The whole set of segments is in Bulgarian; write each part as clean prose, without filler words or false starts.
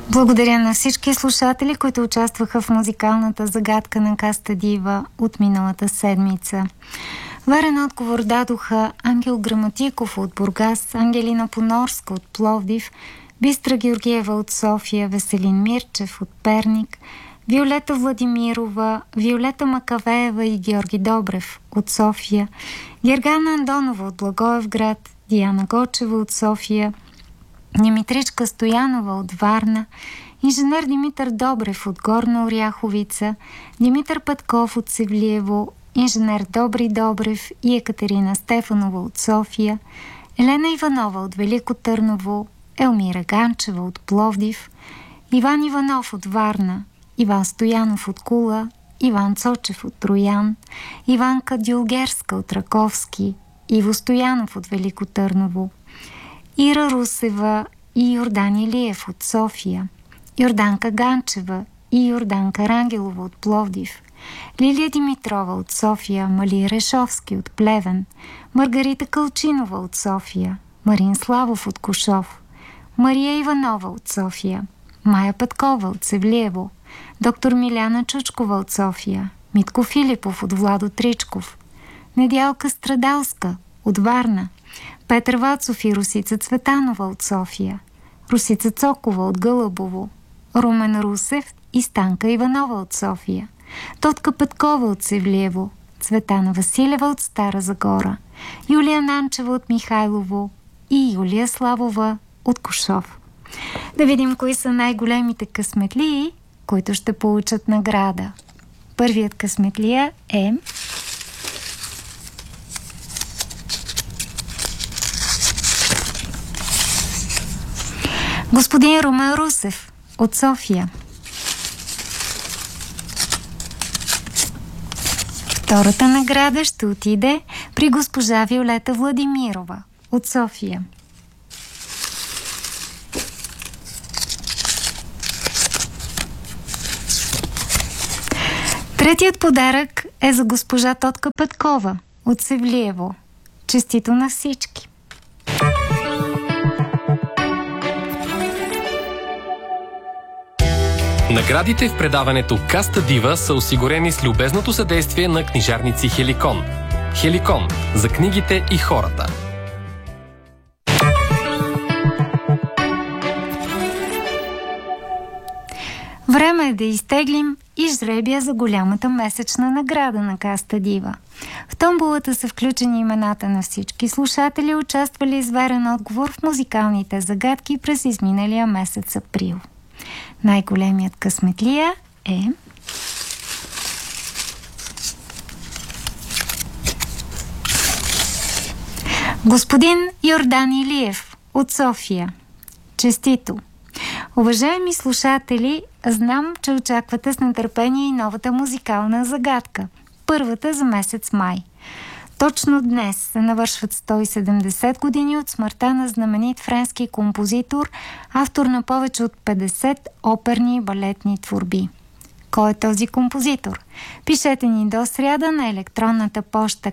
Благодаря на всички слушатели, които участваха в музикалната загадка на Каста Дива от миналата седмица. Верен отговор дадоха Ангел Граматиков от Бургас, Ангелина Понорска от Пловдив, Бистра Георгиева от София, Веселин Мирчев от Перник, Виолета Владимирова, Виолета Макавеева и Георги Добрев от София, Гергана Андонова от Благоевград, Диана Гочева от София, Димитричка Стоянова от Варна, инженер Димитър Добрев от Горна Оряховица, Димитър Петков от Севлиево, инженер Добри Добрев и Екатерина Стефанова от София, Елена Иванова от Велико Търново, Елмира Ганчева от Пловдив, Иван Иванов от Варна, Иван Стоянов от Кула, Иван Цочев от Троян, Иванка Дюлгерска от Раковски, Иво Стоянов от Велико Търново, Ира Русева и Йордан Илиев от София, Йорданка Ганчева и Йорданка Рангелова от Пловдив, Лилия Димитрова от София, Малия Решовски от Плевен, Маргарита Кълчинова от София, Марин Славов от Кошов, Мария Иванова от София, Майя Петкова от Севлиево, доктор Миляна Чучкова от София, Митко Филипов от Владо Тричков, Недялка Страдалска от Варна, Петър Вацов и Русица Цветанова от София, Русица Цокова от Гълъбово, Румен Русев и Станка Иванова от София, Тотка Петкова от Севлиево, Цветана Василева от Стара Загора, Юлия Нанчева от Михайлово и Юлия Славова от Кошов. Да видим кои са най-големите късметлии, които ще получат награда. Първият късметлия е господин Румен Русев от София. Втората награда ще отиде при госпожа Виолета Владимирова от София. Третият подарък е за госпожа Тотка Петкова от Севлиево. Честито на всички! Наградите в предаването Каста Дива са осигурени с любезното съдействие на книжарници Хеликон. Хеликон – за книгите и хората. Време е да изтеглим и жребия за голямата месечна награда на Каста Дива. В томболата са включени имената на всички слушатели, участвали с верен отговор в музикалните загадки през изминалия месец април. Най-големият късметлия е господин Йордан Илиев от София. Честито! Уважаеми слушатели, знам, че очаквате с нетърпение и новата музикална загадка. Първата за месец май. Точно днес се навършват 170 години от смъртта на знаменит френски композитор, автор на повече от 50 оперни и балетни творби. Кой е този композитор? Пишете ни до сряда на електронната поща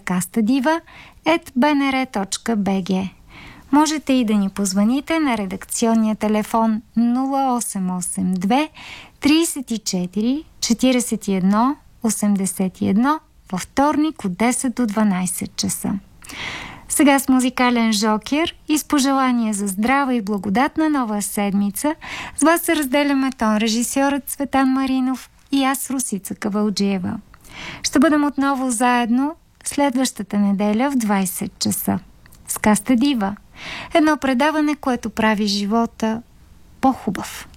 kastadiva@bnr.bg. Можете и да ни позвоните на редакционния телефон 0882 34 41 81 във вторник от 10 до 12 часа. Сега с музикален жокер и с пожелание за здрава и благодатна нова седмица с вас се разделяме тон режисьорът Цветан Маринов и аз Русица Кавалджиева. Ще бъдем отново заедно следващата неделя в 20 часа. С Каста Дива. Едно предаване, което прави живота по-хубав.